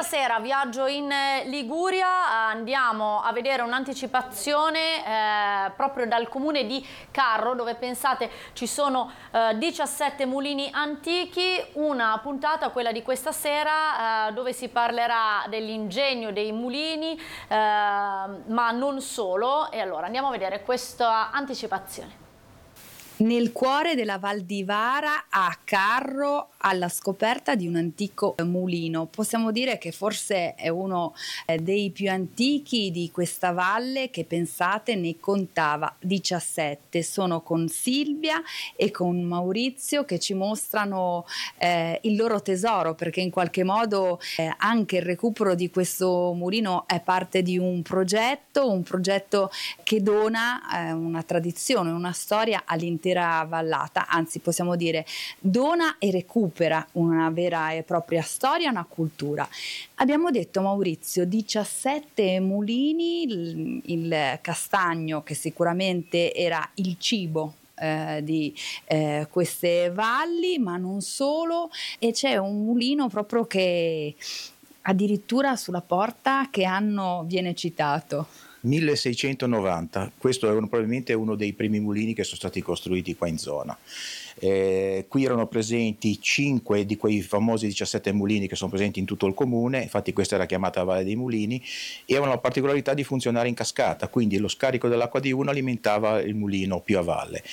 Questa sera viaggio in Liguria, andiamo a vedere un'anticipazione proprio dal comune di Carro, dove pensate ci sono 17 mulini antichi, una puntata, quella di questa sera, dove si parlerà dell'ingegno dei mulini, ma non solo. E allora andiamo a vedere questa anticipazione. Nel cuore della Val di Vara, a Carro, alla scoperta di un antico mulino. Possiamo dire che forse è uno dei più antichi di questa valle, che pensate ne contava 17. Sono con Silvia e con Maurizio che ci mostrano il loro tesoro, perché in qualche modo anche il recupero di questo mulino è parte di un progetto che dona una tradizione, una storia all'intera vallata, anzi possiamo dire dona e recupera una vera e propria storia, una cultura. Abbiamo detto, Maurizio, 17 mulini, il castagno che sicuramente era il cibo di queste valli, ma non solo, e c'è un mulino proprio che addirittura sulla porta che anno viene citato. 1690, questo è probabilmente uno dei primi mulini che sono stati costruiti qua in zona. Qui erano presenti 5 di quei famosi 17 mulini che sono presenti in tutto il comune, infatti questa era chiamata Valle dei Mulini, e avevano la particolarità di funzionare in cascata, quindi lo scarico dell'acqua di uno alimentava il mulino più a valle.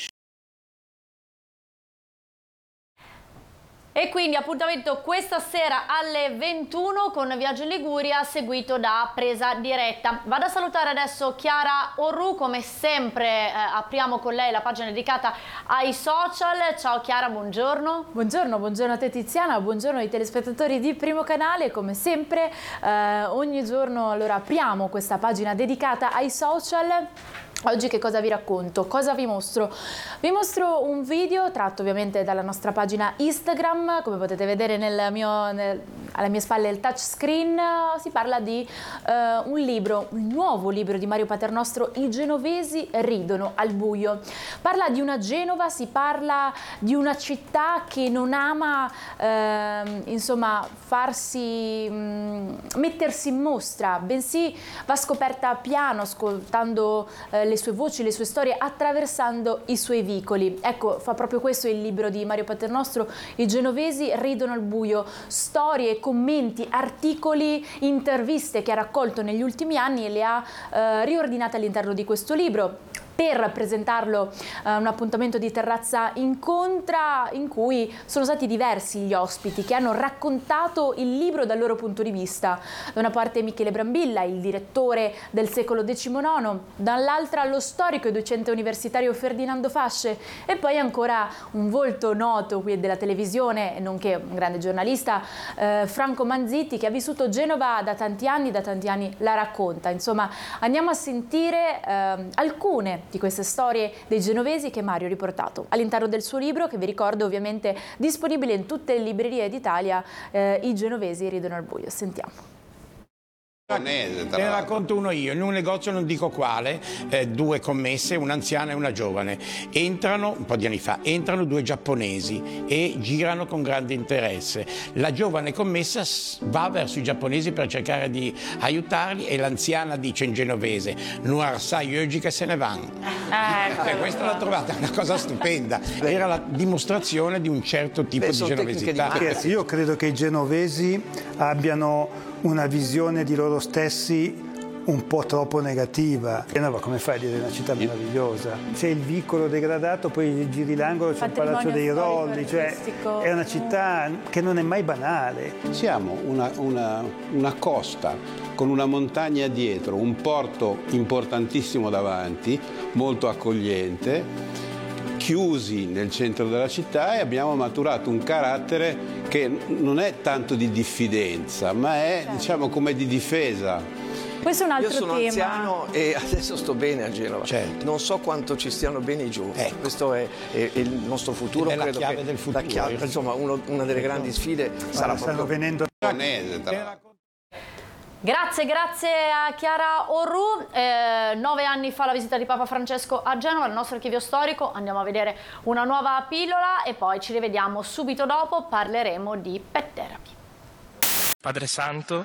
E quindi appuntamento questa sera alle 21 con Viaggio in Liguria, seguito da Presa Diretta. Vado a salutare adesso Chiara Orru, come sempre apriamo con lei la pagina dedicata ai social. Ciao Chiara, buongiorno. Buongiorno a te Tiziana, buongiorno ai telespettatori di Primo Canale. Come sempre ogni giorno allora apriamo questa pagina dedicata ai social. Oggi che cosa vi racconto? Cosa vi mostro? Vi mostro un video tratto ovviamente dalla nostra pagina Instagram. Come potete vedere alle mie spalle il touchscreen, si parla di un libro, un nuovo libro di Mario Paternostro, I genovesi ridono al buio. Parla di una Genova, si parla di una città che non ama insomma mettersi in mostra, bensì va scoperta piano, ascoltando le sue voci, le sue storie, attraversando i suoi vicoli. Ecco, fa proprio questo il libro di Mario Paternostro, I genovesi ridono al buio, storie, commenti, articoli, interviste che ha raccolto negli ultimi anni e le ha riordinate all'interno di questo libro. Per presentarlo un appuntamento di Terrazza Incontra, in cui sono stati diversi gli ospiti che hanno raccontato il libro dal loro punto di vista. Da una parte Michele Brambilla, il direttore del secolo XIX, dall'altra lo storico e docente universitario Ferdinando Fasce, e poi ancora un volto noto qui della televisione, nonché un grande giornalista, Franco Manzitti, che ha vissuto Genova da tanti anni la racconta. Insomma, andiamo a sentire alcune di queste storie dei genovesi che Mario ha riportato all'interno del suo libro, che vi ricordo ovviamente disponibile in tutte le librerie d'Italia, I genovesi ridono al buio. Sentiamo. Te ne racconto uno io, in un negozio non dico quale, 2 commesse, un'anziana e una giovane. Entrano, un po' di anni fa, entrano 2 giapponesi e girano con grande interesse. La giovane commessa va verso i giapponesi per cercare di aiutarli e l'anziana dice in genovese: "Nuar sai oggi che se ne van". Questa l'ho trovata una cosa stupenda, era la dimostrazione di un certo tipo di genovesità. Io credo che i genovesi abbiano una visione di loro stessi un po' troppo negativa. Genova, come fai a dire una città meravigliosa? C'è il vicolo degradato, poi giri l'angolo, c'è il Palazzo dei Rolli, cioè è una città che non è mai banale. Siamo una costa con una montagna dietro, un porto importantissimo davanti, molto accogliente, chiusi nel centro della città, e abbiamo maturato un carattere che non è tanto di diffidenza, ma è diciamo come di difesa. Questo è un altro tema. Io sono anziano e adesso sto bene a Genova. Certo. Non so quanto ci stiano bene i giovani. Ecco. Questo è il nostro futuro. È la chiave del futuro. Insomma, una delle grandi sfide sarà stanno venendo. Grazie a Chiara Orru. 9 anni fa la visita di Papa Francesco a Genova, il nostro archivio storico. Andiamo a vedere una nuova pillola e poi ci rivediamo subito dopo, parleremo di pet therapy. Padre Santo,